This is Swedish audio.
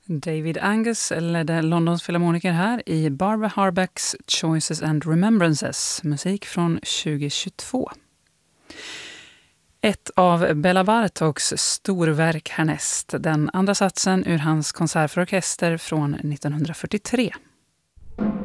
David Angus ledde Londons filharmoniker här i Barbara Harbecks Choices and Remembrances, musik från 2022. Ett av Bela Bartoks storverk härnäst, den andra satsen ur hans konsert för orkester från 1943.